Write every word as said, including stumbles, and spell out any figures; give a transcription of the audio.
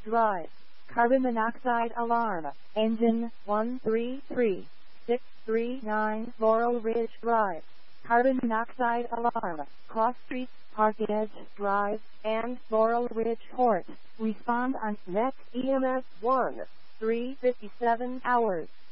Drive. Carbon monoxide alarm. Engine one three three six three nine Laurel Ridge Drive. Carbon monoxide alarm. Cross Street, Park Edge Drive, and Laurel Ridge Court. Respond on Net E M S one. three fifty-seven hours.